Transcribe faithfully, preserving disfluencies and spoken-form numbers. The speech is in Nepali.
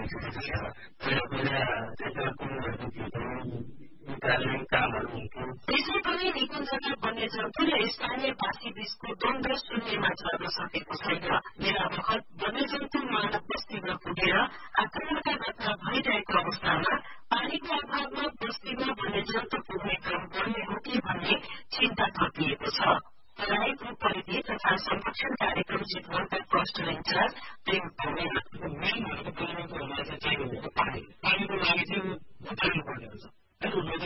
भइसकेको छ पहिला पहिला त्यस्ता कुराहरू कार्यान्वयन कामहरू हुन्थ्यो त्यसै पनि निकुञ्जका वन्यजन्तु र स्थानीय वासी बीचको द्वन्द्व शून्य मात्र सकेको छैन। मेरा बखत वन्यजन्तु मानव बस्तीमा पुगेर आक्रमणका घटना भइरहेको अवस्थामा पानीको अभावमा बस्तीमा वन्यजन्तु पुग्ने क्रम बढ्ने हो कि भन्ने चिन्ता थपिएको छ। तराई भूपरिधि तथा संरक्षण कार्यक्रम चितवनका क्लस्टर इन्चार्ज प्रेम पौडेल मेन भनेको वन्यजन्तुहरूलाई चाहिँ चाहिने भनेको पानी पानीको लागि चाहिँ भुटाउनु पर्ने हुन्छ